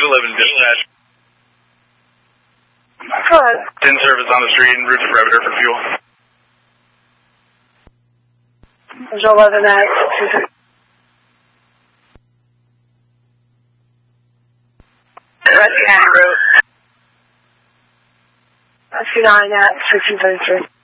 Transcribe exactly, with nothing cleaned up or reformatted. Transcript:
eleven dispatch. Good. In service on the street and route to perimeter for fuel. There's eleven at two three. That's County Road. That's nine at sixteen thirty-three.